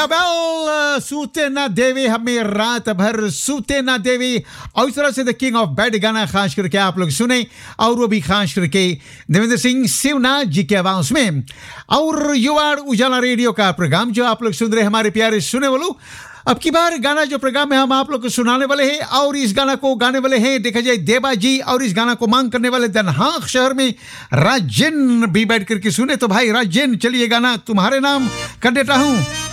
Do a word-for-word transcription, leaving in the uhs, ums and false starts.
या बेल सूते ना देवी हमें रात भर सूते ना देवी और इस तरह से द किंग ऑफ बैड गाना खास करके आप लोग सुने और वो भी खास करके देवेंद्र सिंह शिवनाथ जी के आवाज में। और युवा उजाला रेडियो का प्रोग्राम जो आप लोग सुन रहे हमारे प्यारे सुने वालों, अब की बार गाना जो प्रोग्राम में हम आप लोग को सुनाने वाले हैं और इस गाना को गाने वाले हैं देखा जाए देवा जी, और इस गाना को मांग करने वाले दनहाक शहर में राजेन भी बैठ करके सुने। तो भाई राजेन चलिए गाना तुम्हारे नाम कर देता हूं।